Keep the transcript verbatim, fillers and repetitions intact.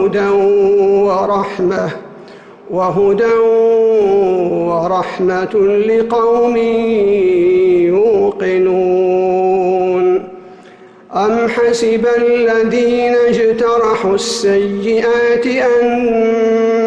وهدى ورحمة وهدى ورحمة لقوم يوقنون. أم حسب الذين اجترحوا السيئات أن